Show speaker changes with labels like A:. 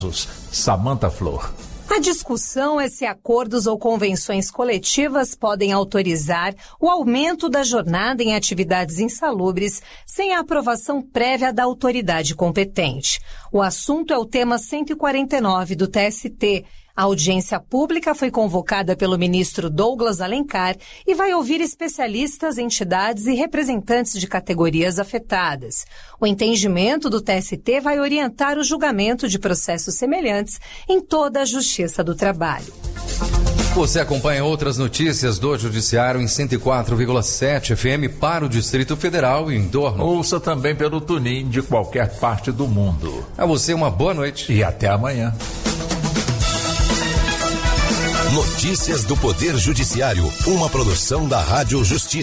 A: Samantha Flor.
B: A discussão é se acordos ou convenções coletivas podem autorizar o aumento da jornada em atividades insalubres sem a aprovação prévia da autoridade competente. O assunto é o tema 149 do TST. A audiência pública foi convocada pelo ministro Douglas Alencar e vai ouvir especialistas, entidades e representantes de categorias afetadas. O entendimento do TST vai orientar o julgamento de processos semelhantes em toda a Justiça do Trabalho.
C: Você acompanha outras notícias do Judiciário em 104,7 FM para o Distrito Federal e em torno.
A: Ouça também pelo TuneIn de qualquer parte do mundo.
C: A você uma boa noite.
A: E até amanhã.
D: Notícias do Poder Judiciário, uma produção da Rádio Justiça.